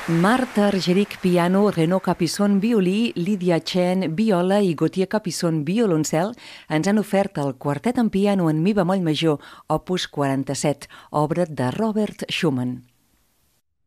Marta Argerich, piano, Renaud Capisson, violí, Lídia Chen, viola i Gauthier Capisson, violoncel, ens han ofert el quartet en piano en mi bemoll major, opus 47, obra de Robert Schumann.